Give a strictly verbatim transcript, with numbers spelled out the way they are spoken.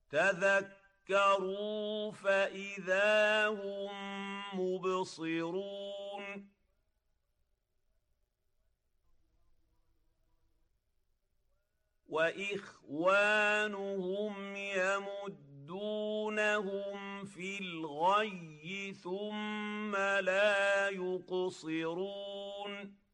تذكروا فإذا هم مبصرون وإخوانهم يمدونهم في الغي ثم لا يقصرون